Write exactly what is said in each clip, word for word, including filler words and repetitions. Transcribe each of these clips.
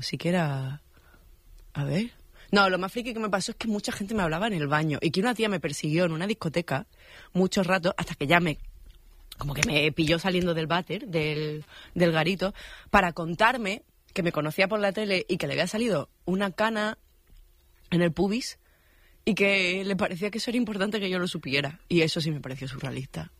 sí que era... A ver... No, lo más friki que me pasó es que mucha gente me hablaba en el baño y que una tía me persiguió en una discoteca muchos ratos hasta que ya me... como que me pilló saliendo del váter, del, del garito, para contarme que me conocía por la tele y que le había salido una cana en el pubis y que le parecía que eso era importante que yo lo supiera. Y eso sí me pareció surrealista.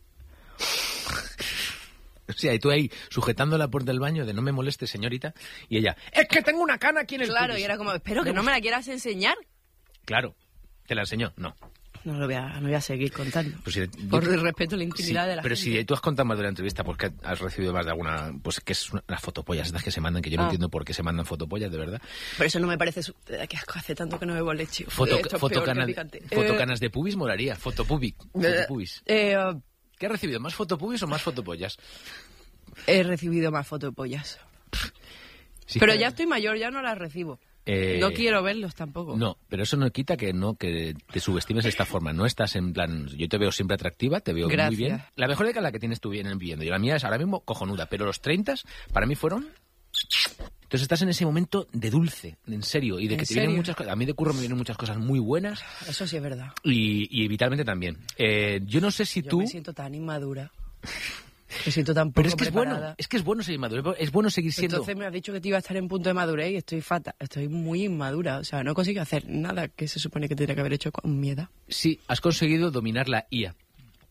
O sea, y tú ahí sujetando la puerta del baño de no me moleste, señorita, y ella, es que tengo una cana aquí en el Claro, pubis. y era como, espero que no me la quieras enseñar. Claro, ¿te la enseñó? No. No lo voy a, no voy a seguir contando. Pues si, por yo, el respeto a la intimidad sí, de la pero gente. Pero si tú has contado más de la entrevista, porque has recibido más de alguna... Pues que es una, las fotopollas estas que se mandan, que yo no Ah. entiendo por qué se mandan fotopollas, de verdad. Pero eso no me parece... Su... Qué asco, hace tanto que no bebo leche. Foto, Esto es fotocana, peor que picante. fotocanas de pubis molaría. Fotopubis. Fotopubis. Eh, uh, ¿Qué has recibido? ¿Más fotopubis o más fotopollas? He recibido más fotopollas. Sí, pero que... ya estoy mayor, ya no las recibo. Eh, no quiero verlos tampoco. No, pero eso no quita que no que te subestimes de esta forma. No estás en plan... Yo te veo siempre atractiva, te veo Gracias. muy bien. La mejor de la que tienes tú bien viviendo. Y la mía es ahora mismo cojonuda. Pero los treinta para mí fueron... Entonces estás en ese momento de dulce, en serio. Y de que te serio? vienen muchas cosas... A mí de curro me vienen muchas cosas muy buenas. Eso sí es verdad. Y, y vitalmente también. Eh, yo no sé si Yo tú... me siento tan inmadura. Me siento tan poco Pero es que preparada. es bueno, es que es bueno seguir maduro, es bueno seguir siendo... Entonces me has dicho que te iba a estar en punto de madurez y estoy fatal, estoy muy inmadura. O sea, no consigo hacer nada que se supone que tendría que haber hecho con mi edad. Sí, has conseguido dominar la I A.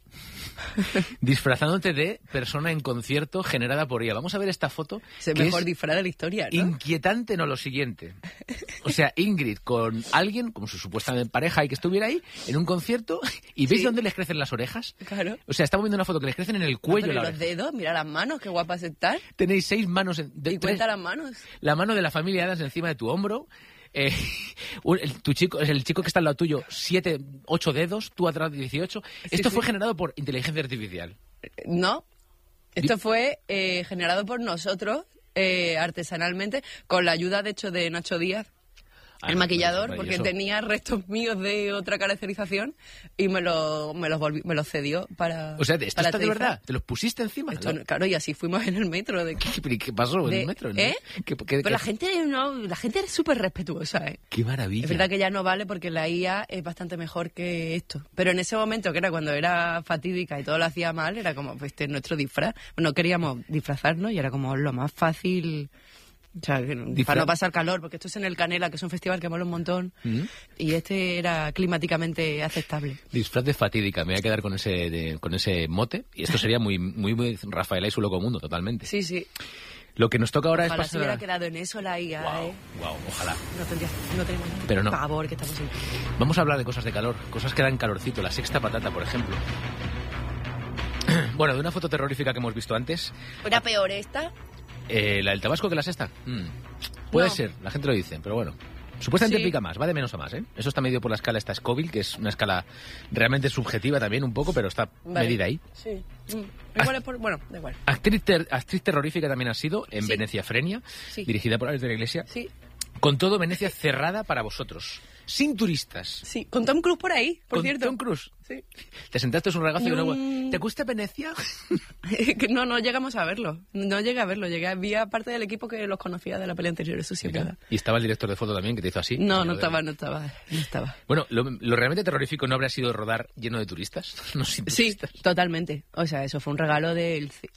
Disfrazándote de persona en concierto generada por I A. Vamos a ver esta foto. Es el que mejor es disfraz de la historia, ¿no? inquietante, no lo siguiente. O sea, Ingrid con alguien, como su supuesta pareja y que estuviera ahí, en un concierto, y ¿veis Sí. dónde les crecen las orejas? Claro. O sea, estamos viendo una foto que les crecen en el cuello. Pero La los oreja. dedos, mira las manos, qué guapas están. Tenéis seis manos. En, de, Y tres- cuenta las manos. la mano de la familia Adams encima de tu hombro. Eh, un- el, tu chico, es el chico que está al lado tuyo, siete, ocho dedos, tú atrás dieciocho. Esto sí. fue generado por inteligencia artificial. No, esto fue eh, generado por nosotros eh, artesanalmente, con la ayuda, de hecho, de Nacho Díaz, Ah, el maquillador, maravilloso. porque tenía restos míos de otra caracterización y me, lo, me, los, volví- me los cedió para... O sea, ¿esto para está de este disfraz. verdad? ¿Te los pusiste encima? Esto La- no- claro, y así fuimos en el metro. De, ¿Qué, pero qué pasó en de- el metro? ¿no? ¿Eh? ¿Qué, qué- Pero qué- la gente, no, la gente es súper respetuosa, ¿eh? qué maravilla. Es verdad que ya no vale porque la I A es bastante mejor que esto. Pero en ese momento, que era cuando era fatídica y todo lo hacía mal, era como, pues este es nuestro disfraz. No queríamos disfrazarnos y era como lo más fácil... O sea, que no- Disfra- para no pasar calor, porque esto es en el Canela, que es un festival que mola un montón, ¿Mm? y este era climáticamente aceptable. Disfraz de fatídica, me voy a quedar con ese de- con ese mote. Y esto sería muy, muy, muy Rafaela y su loco mundo, totalmente. Sí, sí. Lo que nos toca ahora Ojalá es se pasar... hubiera quedado en eso la I A, Wow, ¿eh? wow, ojalá. No tendría, no tenemos Pero no. pavor que estamos en... Vamos a hablar de cosas de calor, cosas que dan calorcito. La sexta patata, por ejemplo. Bueno, de una foto terrorífica que hemos visto antes. ¿Era peor esta? Eh, ¿La del Tabasco que la sexta? Mm, Puede No. ser, la gente lo dice, pero bueno. Supuestamente Sí. pica más, va de menos a más, ¿eh? Eso está medido por la escala esta Scoville, que es una escala realmente subjetiva también un poco, pero está Vale. medida ahí. Sí. Mm. Igual es por... Bueno, da igual. Actriz, ter- actriz terrorífica también ha sido en Sí. Venecia Frenia, Sí. dirigida por Alex de la Iglesia. Sí. Con todo, Venecia cerrada para vosotros, sin turistas. Sí. Con Tom Cruise por ahí, por Con cierto. Tom Cruise. Sí. Te sentaste en un regazo y una agua. Mm. ¿Te gusta Venecia? Que no, no llegamos a verlo. No llegué a verlo. Llegué a... Vi a parte del equipo que los conocía de la pelea anterior, eso sí es verdad. Y estaba el director de foto también, que te hizo así. No, Señor no de- estaba, no estaba, no estaba. Bueno, lo, lo realmente terrorífico no habría sido rodar lleno de turistas. No sin Sí, turistas. totalmente. O sea, eso fue un regalo del... ci-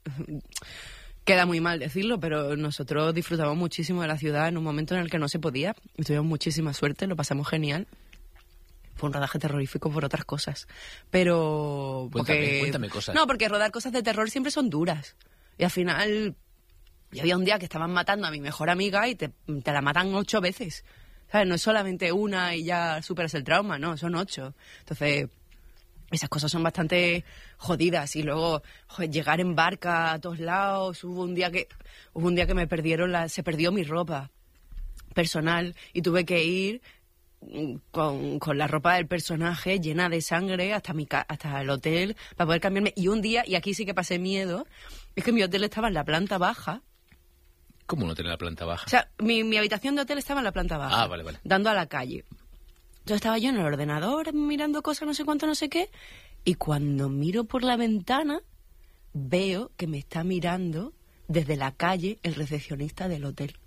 Queda muy mal decirlo, pero nosotros disfrutamos muchísimo de la ciudad en un momento en el que no se podía. Y tuvimos muchísima suerte, lo pasamos genial. Fue un rodaje terrorífico por otras cosas. Pero... Cuéntame, porque- cuéntame cosas. No, porque rodar cosas de terror siempre son duras. Y al final... Y había un día que estaban matando a mi mejor amiga y te, te la matan ocho veces. ¿Sabes? No es solamente una y ya superas el trauma, no, son ocho. Entonces... Esas cosas son bastante jodidas y luego joder, llegar en barca a todos lados. Hubo un día que hubo un día que me perdieron la, se perdió mi ropa personal y tuve que ir mm, con, con la ropa del personaje llena de sangre hasta mi ca- hasta el hotel para poder cambiarme. Y un día, y aquí sí que pasé miedo, es que mi hotel estaba en la planta baja. ¿Cómo no tener la planta baja? O sea, mi, mi habitación de hotel estaba en la planta baja, Ah, vale, vale. dando a la calle. Entonces estaba yo en el ordenador mirando cosas, no sé cuánto, no sé qué, y cuando miro por la ventana veo que me está mirando desde la calle el recepcionista del hotel.